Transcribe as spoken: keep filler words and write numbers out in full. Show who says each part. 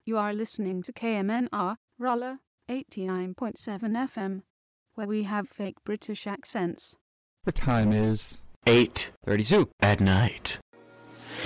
Speaker 1: You are listening to K M N R, Rolla, eighty-nine point seven F M, where we have fake British accents.
Speaker 2: The time is
Speaker 3: eight thirty-two at night.